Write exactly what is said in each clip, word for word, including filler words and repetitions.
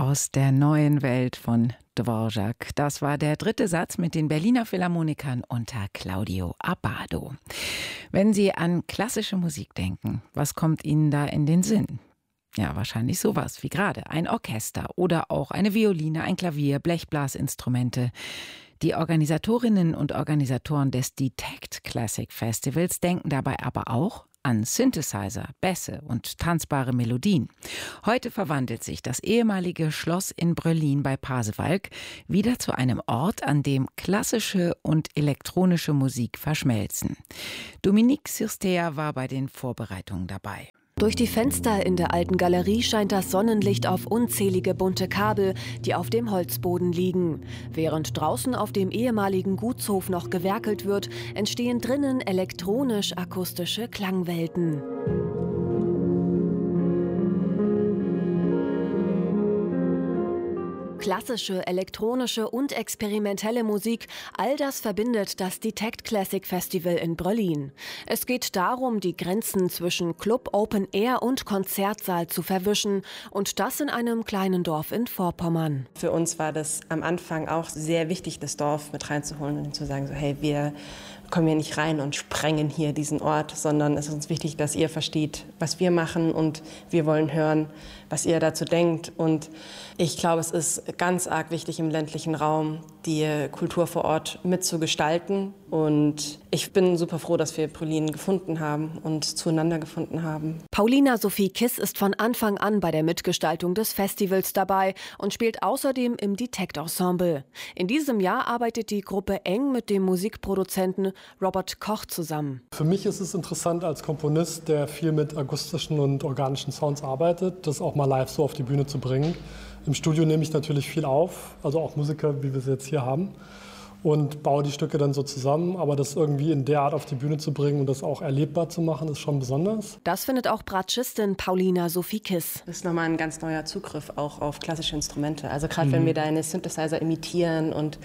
aus der neuen Welt von Dvorak. Das war der dritte Satz mit den Berliner Philharmonikern unter Claudio Abbado. Wenn Sie an klassische Musik denken, was kommt Ihnen da in den Sinn? Ja, wahrscheinlich sowas wie gerade ein Orchester oder auch eine Violine, ein Klavier, Blechblasinstrumente. Die Organisatorinnen und Organisatoren des Detect Classic Festivals denken dabei aber auch an Synthesizer, Bässe und tanzbare Melodien. Heute verwandelt sich das ehemalige Schloss in Bröllin bei Pasewalk wieder zu einem Ort, an dem klassische und elektronische Musik verschmelzen. Dominique Sirstea war bei den Vorbereitungen dabei. Durch die Fenster in der alten Galerie scheint das Sonnenlicht auf unzählige bunte Kabel, die auf dem Holzboden liegen. Während draußen auf dem ehemaligen Gutshof noch gewerkelt wird, entstehen drinnen elektronisch-akustische Klangwelten. Klassische, elektronische und experimentelle Musik, all das verbindet das Detect Classic Festival in Bröllin. Es geht darum, die Grenzen zwischen Club, Open Air und Konzertsaal zu verwischen, und das in einem kleinen Dorf in Vorpommern. Für uns war das am Anfang auch sehr wichtig, das Dorf mit reinzuholen und zu sagen, so, hey, wir kommen hier nicht rein und sprengen hier diesen Ort, sondern es ist uns wichtig, dass ihr versteht, was wir machen, und wir wollen hören, was ihr dazu denkt. Und ich glaube, es ist ganz arg wichtig, im ländlichen Raum die Kultur vor Ort mitzugestalten. Und ich bin super froh, dass wir Bröllin gefunden haben und zueinander gefunden haben. Paulina Sophie Kiss ist von Anfang an bei der Mitgestaltung des Festivals dabei und spielt außerdem im Detect Ensemble. In diesem Jahr arbeitet die Gruppe eng mit dem Musikproduzenten Robert Koch zusammen. Für mich ist es interessant als Komponist, der viel mit akustischen und organischen Sounds arbeitet, das auch mal live so auf die Bühne zu bringen. Im Studio nehme ich natürlich viel auf, also auch Musiker, wie wir sie jetzt hier haben, und baue die Stücke dann so zusammen. Aber das irgendwie in der Art auf die Bühne zu bringen und das auch erlebbar zu machen, ist schon besonders. Das findet auch Bratschistin Paulina Sophie Kiss. Das ist nochmal ein ganz neuer Zugriff auch auf klassische Instrumente. Also gerade mhm. wenn wir deine Synthesizer imitieren und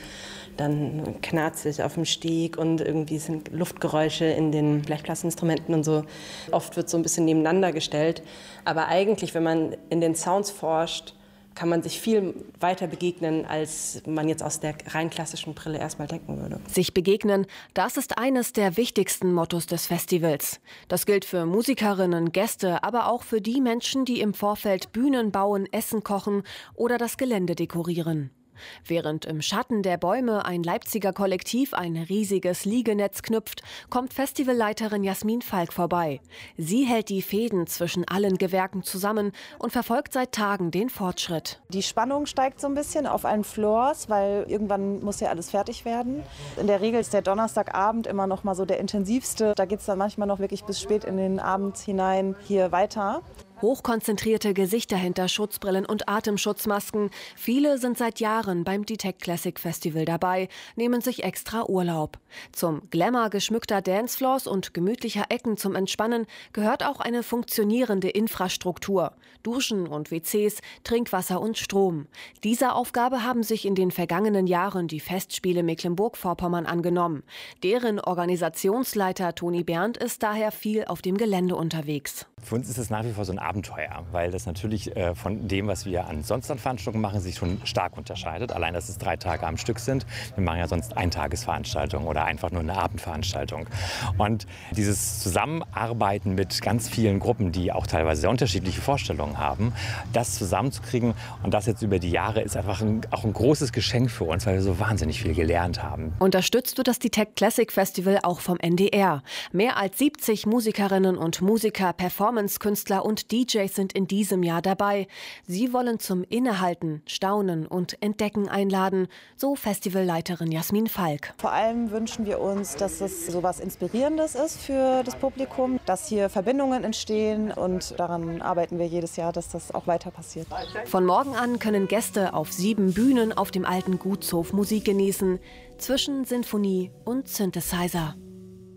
dann knarzt es auf dem Steg und irgendwie sind Luftgeräusche in den Blechblasinstrumenten und so. Oft wird so ein bisschen nebeneinander gestellt. Aber eigentlich, wenn man in den Sounds forscht, kann man sich viel weiter begegnen, als man jetzt aus der rein klassischen Brille erstmal denken würde. Sich begegnen, das ist eines der wichtigsten Mottos des Festivals. Das gilt für Musikerinnen, Gäste, aber auch für die Menschen, die im Vorfeld Bühnen bauen, Essen kochen oder das Gelände dekorieren. Während im Schatten der Bäume ein Leipziger Kollektiv ein riesiges Liegenetz knüpft, kommt Festivalleiterin Jasmin Falk vorbei. Sie hält die Fäden zwischen allen Gewerken zusammen und verfolgt seit Tagen den Fortschritt. Die Spannung steigt so ein bisschen auf allen Floors, weil irgendwann muss ja alles fertig werden. In der Regel ist der Donnerstagabend immer noch mal so der intensivste. Da geht es dann manchmal noch wirklich bis spät in den Abend hinein hier weiter. Hochkonzentrierte Gesichter hinter Schutzbrillen und Atemschutzmasken. Viele sind seit Jahren beim Detect Classic Festival dabei, nehmen sich extra Urlaub. Zum Glamour geschmückter Dancefloors und gemütlicher Ecken zum Entspannen gehört auch eine funktionierende Infrastruktur. Duschen und W Cs, Trinkwasser und Strom. Dieser Aufgabe haben sich in den vergangenen Jahren die Festspiele Mecklenburg-Vorpommern angenommen. Deren Organisationsleiter Toni Berndt ist daher viel auf dem Gelände unterwegs. Für uns ist es nach wie vor so ein Abenteuer, weil das natürlich äh, von dem, was wir an sonst an Veranstaltungen machen, sich schon stark unterscheidet. Allein, dass es drei Tage am Stück sind. Wir machen ja sonst Eintagesveranstaltungen oder einfach nur eine Abendveranstaltung. Und dieses Zusammenarbeiten mit ganz vielen Gruppen, die auch teilweise sehr unterschiedliche Vorstellungen haben, das zusammenzukriegen und das jetzt über die Jahre ist einfach ein, auch ein großes Geschenk für uns, weil wir so wahnsinnig viel gelernt haben. Unterstützt wird das Detect Classic Festival auch vom N D R. Mehr als siebzig Musikerinnen und Musiker, Performance-Künstler und D Js sind in diesem Jahr dabei. Sie wollen zum Innehalten, Staunen und Entdecken einladen, so Festivalleiterin Jasmin Falk. Vor allem wünschen wir uns, dass es so was Inspirierendes ist für das Publikum, dass hier Verbindungen entstehen, und daran arbeiten wir jedes Jahr, dass das auch weiter passiert. Von morgen an können Gäste auf sieben Bühnen auf dem alten Gutshof Musik genießen, zwischen Sinfonie und Synthesizer.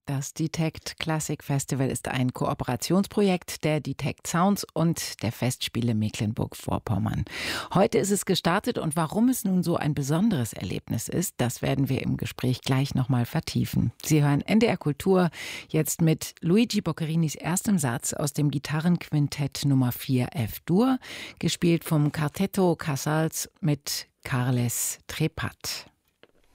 Das Detect Classic Festival ist ein Kooperationsprojekt der Detect Sounds und der Festspiele Mecklenburg-Vorpommern. Heute ist es gestartet und warum es nun so ein besonderes Erlebnis ist, das werden wir im Gespräch gleich nochmal vertiefen. Sie hören N D R Kultur jetzt mit Luigi Boccarinis erstem Satz aus dem Gitarrenquintett Nummer vier F-Dur, gespielt vom Quartetto Casals mit Carles Trepat.